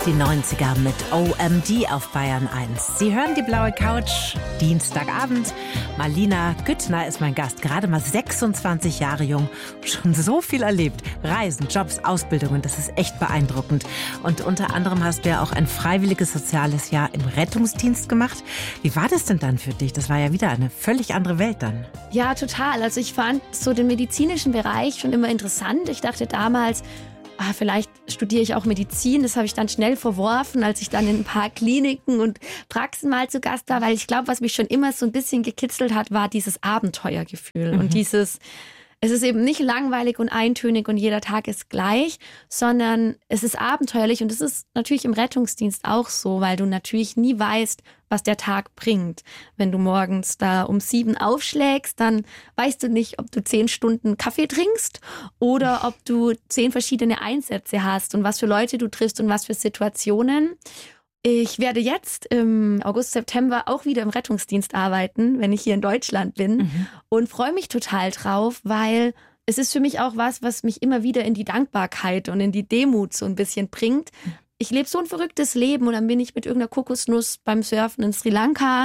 Die 90er mit OMD auf Bayern 1. Sie hören die blaue Couch, Dienstagabend. Marlina Güttner ist mein Gast, gerade mal 26 Jahre jung, schon so viel erlebt. Reisen, Jobs, Ausbildungen, das ist echt beeindruckend. Und unter anderem hast du ja auch ein freiwilliges soziales Jahr im Rettungsdienst gemacht. Wie war das denn dann für dich? Das war ja wieder eine völlig andere Welt dann. Ja, total. Also ich fand so den medizinischen Bereich schon immer interessant. Ich dachte damals, vielleicht studiere ich auch Medizin. Das habe ich dann schnell verworfen, als ich dann in ein paar Kliniken und Praxen mal zu Gast war. Weil ich glaube, was mich schon immer so ein bisschen gekitzelt hat, war dieses Abenteuergefühl. Und dieses, es ist eben nicht langweilig und eintönig und jeder Tag ist gleich, sondern es ist abenteuerlich. Und das ist natürlich im Rettungsdienst auch so, weil du natürlich nie weißt, was der Tag bringt. Wenn du morgens da um 7 aufschlägst, dann weißt du nicht, ob du 10 Stunden Kaffee trinkst oder ob du 10 verschiedene Einsätze hast und was für Leute du triffst und was für Situationen. Ich werde jetzt im August, September auch wieder im Rettungsdienst arbeiten, wenn ich hier in Deutschland bin und freue mich total drauf, weil es ist für mich auch was mich immer wieder in die Dankbarkeit und in die Demut so ein bisschen bringt. Ich lebe so ein verrücktes Leben und dann bin ich mit irgendeiner Kokosnuss beim Surfen in Sri Lanka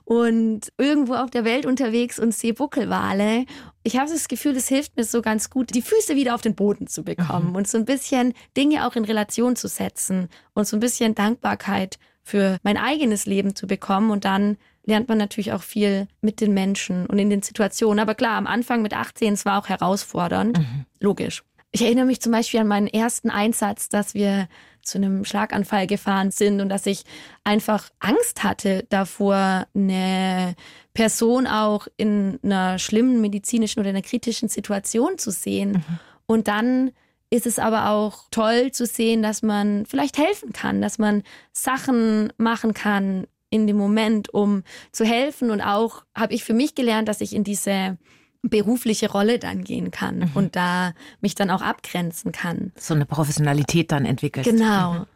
und irgendwo auf der Welt unterwegs und sehe Buckelwale. Ich habe das Gefühl, das hilft mir so ganz gut, die Füße wieder auf den Boden zu bekommen und so ein bisschen Dinge auch in Relation zu setzen und so ein bisschen Dankbarkeit für mein eigenes Leben zu bekommen. Und dann lernt man natürlich auch viel mit den Menschen und in den Situationen. Aber klar, am Anfang mit 18, es war auch herausfordernd, logisch. Ich erinnere mich zum Beispiel an meinen ersten Einsatz, dass wir zu einem Schlaganfall gefahren sind und dass ich einfach Angst hatte davor, eine Person auch in einer schlimmen medizinischen oder einer kritischen Situation zu sehen. Und dann ist es aber auch toll zu sehen, dass man vielleicht helfen kann, dass man Sachen machen kann in dem Moment, um zu helfen. Und auch habe ich für mich gelernt, dass ich in diese berufliche Rolle dann gehen kann und da mich dann auch abgrenzen kann. So eine Professionalität dann entwickelst. Genau.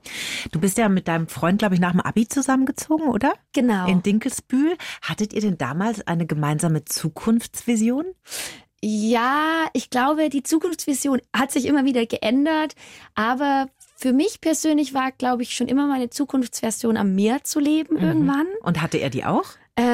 Du bist ja mit deinem Freund, glaube ich, nach dem Abi zusammengezogen, oder? Genau. In Dinkelsbühl. Hattet ihr denn damals eine gemeinsame Zukunftsvision? Ja, ich glaube, die Zukunftsvision hat sich immer wieder geändert, aber für mich persönlich war, glaube ich, schon immer meine Zukunftsversion, am Meer zu leben irgendwann. Und hatte er die auch?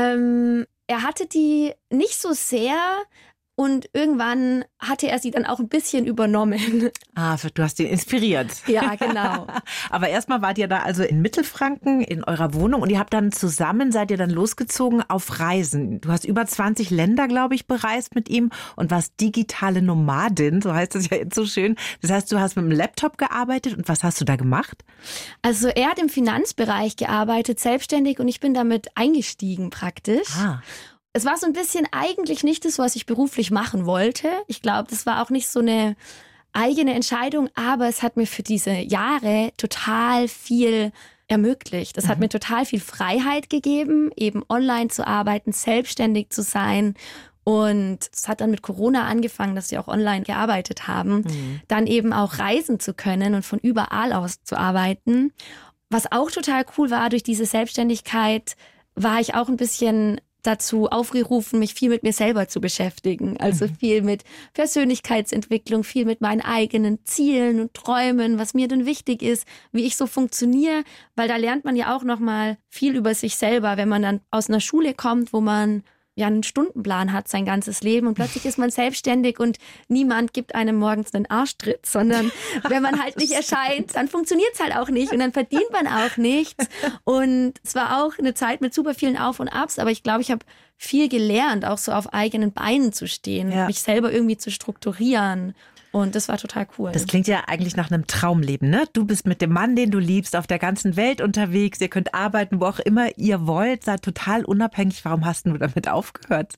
Er hatte die nicht so sehr und irgendwann hatte er sie dann auch ein bisschen übernommen. Ah, du hast ihn inspiriert. Ja, genau. Aber erstmal wart ihr da also in Mittelfranken in eurer Wohnung und ihr habt dann zusammen, seid ihr dann losgezogen auf Reisen. Du hast über 20 Länder, glaube ich, bereist mit ihm und warst digitale Nomadin, so heißt das ja jetzt so schön. Das heißt, du hast mit dem Laptop gearbeitet und was hast du da gemacht? Also er hat im Finanzbereich gearbeitet, selbstständig, und ich bin damit eingestiegen praktisch. Es war so ein bisschen eigentlich nicht das, was ich beruflich machen wollte. Ich glaube, das war auch nicht so eine eigene Entscheidung, aber es hat mir für diese Jahre total viel ermöglicht. Es hat mir total viel Freiheit gegeben, eben online zu arbeiten, selbstständig zu sein. Und es hat dann mit Corona angefangen, dass wir auch online gearbeitet haben, dann eben auch reisen zu können und von überall aus zu arbeiten. Was auch total cool war, durch diese Selbstständigkeit war ich auch ein bisschen dazu aufgerufen, mich viel mit mir selber zu beschäftigen. Also viel mit Persönlichkeitsentwicklung, viel mit meinen eigenen Zielen und Träumen, was mir denn wichtig ist, wie ich so funktioniere. Weil da lernt man ja auch nochmal viel über sich selber, wenn man dann aus einer Schule kommt, wo man ja einen Stundenplan hat sein ganzes Leben und plötzlich ist man selbstständig und niemand gibt einem morgens einen Arschtritt, sondern wenn man halt nicht erscheint, dann funktioniert es halt auch nicht und dann verdient man auch nichts. Und es war auch eine Zeit mit super vielen Auf und Abs, aber ich glaube, ich habe viel gelernt, auch so auf eigenen Beinen zu stehen, mich selber irgendwie zu strukturieren. Und das war total cool. Das klingt ja eigentlich nach einem Traumleben, ne? Du bist mit dem Mann, den du liebst, auf der ganzen Welt unterwegs. Ihr könnt arbeiten, wo auch immer ihr wollt. Seid total unabhängig. Warum hast du damit aufgehört?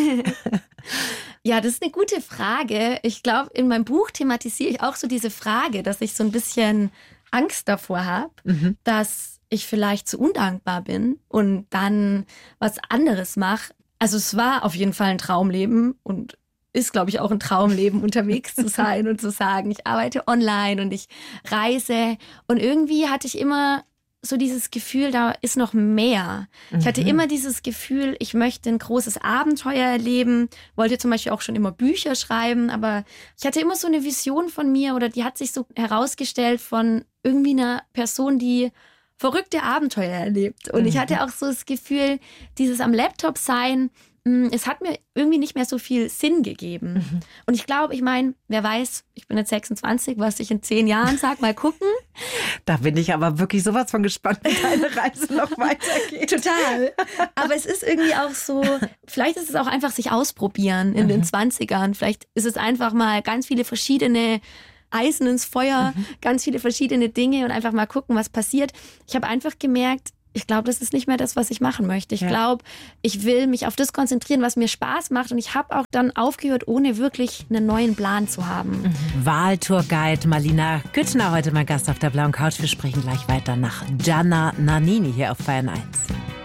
Ja, das ist eine gute Frage. Ich glaube, in meinem Buch thematisiere ich auch so diese Frage, dass ich so ein bisschen Angst davor habe, dass ich vielleicht zu undankbar bin und dann was anderes mache. Also es war auf jeden Fall ein Traumleben und ist, glaube ich, auch ein Traumleben, unterwegs zu sein und zu sagen, ich arbeite online und ich reise. Und irgendwie hatte ich immer so dieses Gefühl, da ist noch mehr. Ich hatte immer dieses Gefühl, ich möchte ein großes Abenteuer erleben, wollte zum Beispiel auch schon immer Bücher schreiben, aber ich hatte immer so eine Vision von mir oder die hat sich so herausgestellt von irgendwie eine Person, die verrückte Abenteuer erlebt. Und ich hatte auch so das Gefühl, dieses am Laptop sein, es hat mir irgendwie nicht mehr so viel Sinn gegeben. Und ich glaube, wer weiß, ich bin jetzt 26, was ich in 10 Jahren sage, mal gucken. Da bin ich aber wirklich sowas von gespannt, wie deine Reise noch weitergeht. Total. Aber es ist irgendwie auch so, vielleicht ist es auch einfach sich ausprobieren in den 20ern. Vielleicht ist es einfach mal ganz viele verschiedene Eisen ins Feuer, ganz viele verschiedene Dinge und einfach mal gucken, was passiert. Ich habe einfach gemerkt, ich glaube, das ist nicht mehr das, was ich machen möchte. Ich glaube, ich will mich auf das konzentrieren, was mir Spaß macht. Und ich habe auch dann aufgehört, ohne wirklich einen neuen Plan zu haben. Wahltourguide Malina Güttner, heute mein Gast auf der blauen Couch. Wir sprechen gleich weiter nach Gianna Nannini hier auf Bayern 1.